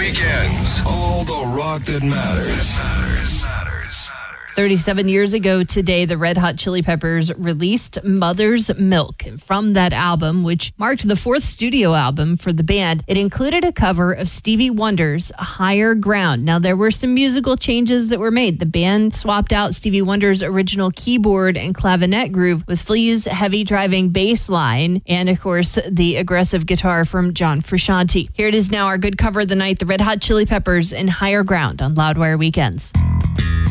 Weekends. All the rock that matters. 37 years ago today, the Red Hot Chili Peppers released Mother's Milk. From that album, which marked the fourth studio album for the band, it included a cover of Stevie Wonder's Higher Ground. Now, there were some musical changes that were made. The band swapped out Stevie Wonder's original keyboard and clavinet groove with Flea's heavy driving bass line and, of course, the aggressive guitar from John Frusciante. Here it is now, our good cover of the night, the Red Hot Chili Peppers in Higher Ground on Loudwire Weekends.